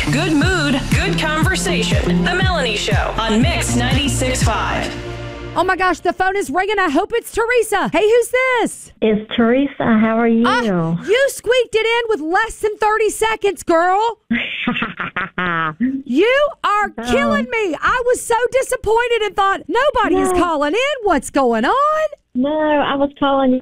good mood, good conversation. The Melanie Show on Mix 96.5. Oh my gosh, the phone is ringing. I hope it's Teresa. Hey, who's this? It's Teresa. How are you? You squeaked it in with less than 30 seconds, girl. You are killing me. I was so disappointed and thought, nobody is calling in. What's going on? No, I was calling you.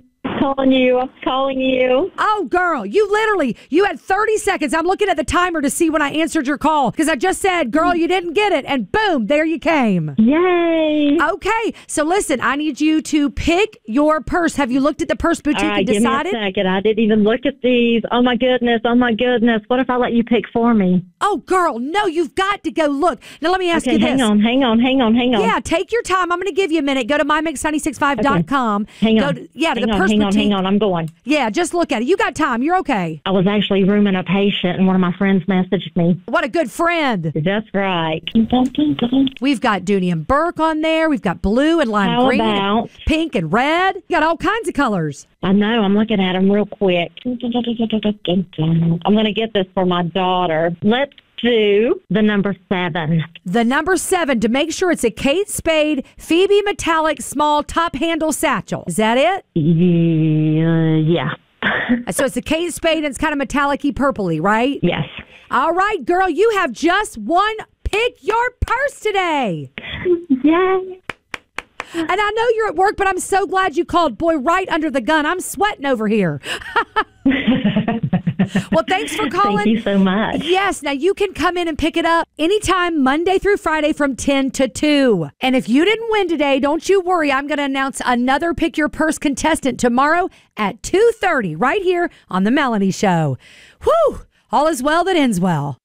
Oh, girl, you had 30 seconds. I'm looking at the timer to see when I answered your call because I just said, girl, you didn't get it. And boom, there you came. Yay. Okay, so listen, I need you to pick your purse. Have you looked at the Purse Boutique and decided? Give me a second. I didn't even look at these. Oh, my goodness. What if I let you pick for me? Oh, girl, no, you've got to go look. Now, let me ask you this. Hang on. Yeah, take your time. I'm going to give you a minute. Go to mymix965.com. Hang on. To the Purse Boutique. Hang on. I'm going. Yeah, just look at it. You got time. You're okay. I was actually rooming a patient, and one of my friends messaged me. What a good friend. That's right. We've got Dooney and Burke on there. We've got blue and lime green, and pink and red. You got all kinds of colors. I know. I'm looking at them real quick. I'm going to get this for my daughter. Let's do the number 7. The number 7, to make sure it's a Kate Spade Phoebe metallic small top handle satchel. Is that it? Yeah. So it's a Kate Spade and it's kind of metallic-y purpley, right? Yes. All right, girl, you have just won Pick Your Purse today. Yay. And I know you're at work, but I'm so glad you called. Boy, right under the gun. I'm sweating over here. Well, thanks for calling. Thank you so much. Yes, now you can come in and pick it up anytime Monday through Friday from 10 to 2. And if you didn't win today, don't you worry. I'm going to announce another Pick Your Purse contestant tomorrow at 2:30 right here on The Melanie Show. Whew! All is well that ends well.